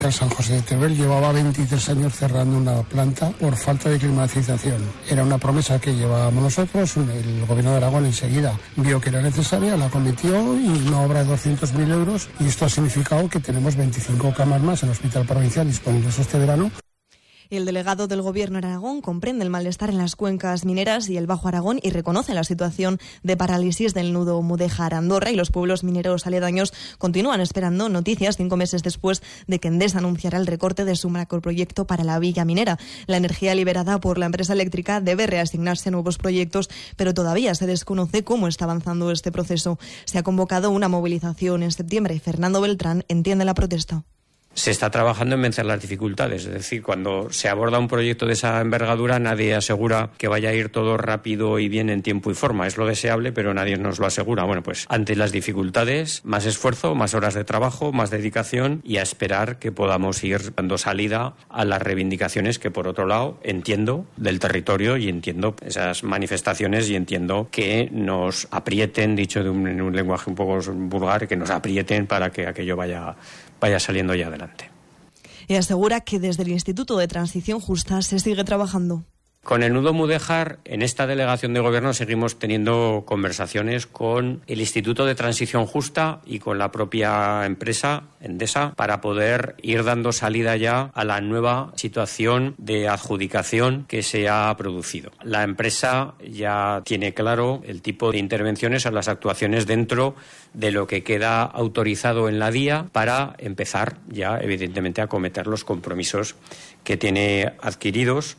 San José de Teruel llevaba 23 años cerrando una planta por falta de climatización. Era una promesa que llevábamos nosotros, el gobierno de Aragón enseguida vio que era necesaria, la cometió y una obra de 200.000 euros, y esto ha significado que tenemos 25 camas más en el hospital provincial disponibles este verano. El delegado del Gobierno en Aragón comprende el malestar en las cuencas mineras y el Bajo Aragón y reconoce la situación de parálisis del nudo Mudéjar-Andorra, y los pueblos mineros aledaños continúan esperando noticias 5 meses después de que Endesa anunciara el recorte de su macroproyecto para la villa minera. La energía liberada por la empresa eléctrica debe reasignarse a nuevos proyectos, pero todavía se desconoce cómo está avanzando este proceso. Se ha convocado una movilización en septiembre y Fernando Beltrán entiende la protesta. Se está trabajando en vencer las dificultades, es decir, cuando se aborda un proyecto de esa envergadura nadie asegura que vaya a ir todo rápido y bien en tiempo y forma. Es lo deseable, pero nadie nos lo asegura. Bueno, pues ante las dificultades, más esfuerzo, más horas de trabajo, más dedicación y a esperar que podamos ir dando salida a las reivindicaciones que, por otro lado, entiendo del territorio y entiendo esas manifestaciones y entiendo que nos aprieten, dicho en un lenguaje un poco vulgar, que nos aprieten para que aquello vaya saliendo ya adelante. Y asegura que desde el Instituto de Transición Justa se sigue trabajando. Con el nudo Mudéjar, en esta delegación de gobierno seguimos teniendo conversaciones con el Instituto de Transición Justa y con la propia empresa, Endesa, para poder ir dando salida ya a la nueva situación de adjudicación que se ha producido. La empresa ya tiene claro el tipo de intervenciones o las actuaciones dentro de lo que queda autorizado en la DIA para empezar ya, evidentemente, a acometer los compromisos que tiene adquiridos.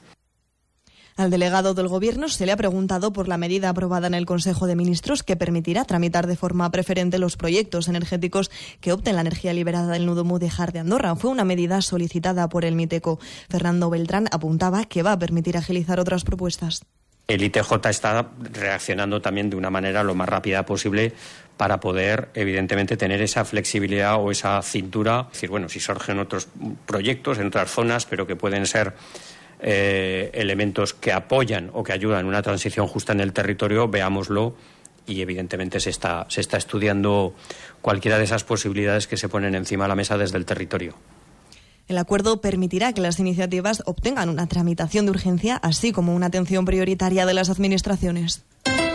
Al delegado del Gobierno se le ha preguntado por la medida aprobada en el Consejo de Ministros que permitirá tramitar de forma preferente los proyectos energéticos que opten la energía liberada del nudo Mudéjar de Andorra. Fue una medida solicitada por el Miteco. Fernando Beltrán apuntaba que va a permitir agilizar otras propuestas. El ITJ está reaccionando también de una manera lo más rápida posible para poder, evidentemente, tener esa flexibilidad o esa cintura. Es decir, bueno, si surgen otros proyectos en otras zonas, pero que pueden ser elementos que apoyan o que ayudan una transición justa en el territorio, veámoslo, y evidentemente se está estudiando cualquiera de esas posibilidades que se ponen encima de la mesa desde el territorio. El acuerdo permitirá que las iniciativas obtengan una tramitación de urgencia, así como una atención prioritaria de las administraciones.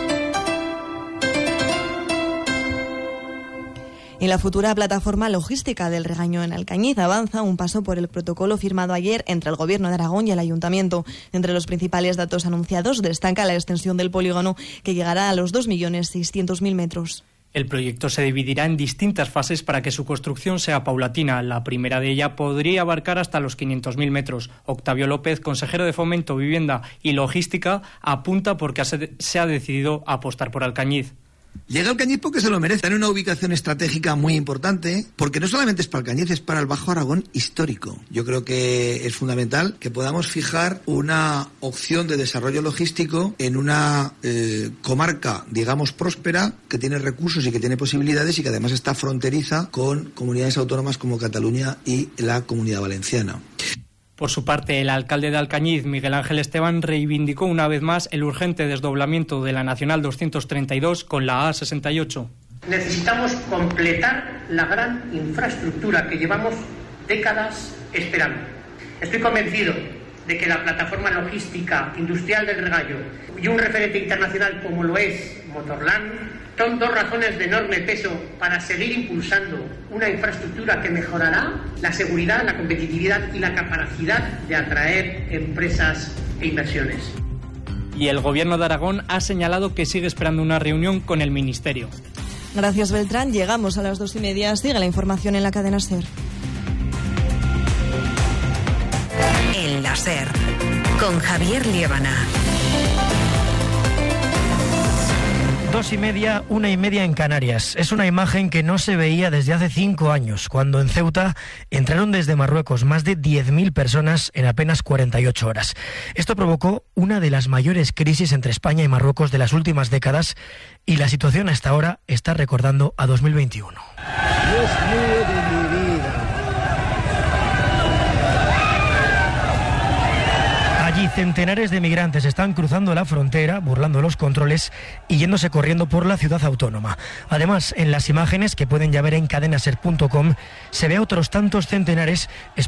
Y la futura plataforma logística del Regaño en Alcañiz avanza un paso por el protocolo firmado ayer entre el Gobierno de Aragón y el Ayuntamiento. Entre los principales datos anunciados destaca la extensión del polígono, que llegará a los 2.600.000 metros. El proyecto se dividirá en distintas fases para que su construcción sea paulatina. La primera de ellas podría abarcar hasta los 500.000 metros. Octavio López, consejero de Fomento, Vivienda y Logística, apunta porque se ha decidido apostar por Alcañiz. Llega Alcañiz porque se lo merece. Está en una ubicación estratégica muy importante, porque no solamente es para Alcañiz, es para el Bajo Aragón histórico. Yo creo que es fundamental que podamos fijar una opción de desarrollo logístico en una comarca, digamos, próspera, que tiene recursos y que tiene posibilidades y que además está fronteriza con comunidades autónomas como Cataluña y la Comunidad Valenciana. Por su parte, el alcalde de Alcañiz, Miguel Ángel Esteban, reivindicó una vez más el urgente desdoblamiento de la Nacional 232 con la A68. Necesitamos completar la gran infraestructura que llevamos décadas esperando. Estoy convencido de que la plataforma logística industrial del Regallo y un referente internacional como lo es Motorland son dos razones de enorme peso para seguir impulsando una infraestructura que mejorará la seguridad, la competitividad y la capacidad de atraer empresas e inversiones. Y el Gobierno de Aragón ha señalado que sigue esperando una reunión con el Ministerio. Gracias, Beltrán. Llegamos a las 2:30. Sigue la información en la cadena SER. En la SER, con Javier Liébana. 2:30, 1:30 en Canarias. Es una imagen que no se veía desde hace 5 años, cuando en Ceuta entraron desde Marruecos más de 10.000 personas en apenas 48 horas. Esto provocó una de las mayores crisis entre España y Marruecos de las últimas décadas, y la situación hasta ahora está recordando a 2021. Dios mío de mi vida. Allí centenares de migrantes están cruzando la frontera, burlando los controles y yéndose corriendo por la ciudad autónoma. Además, en las imágenes que pueden ya ver en cadenaser.com se ve a otros tantos centenares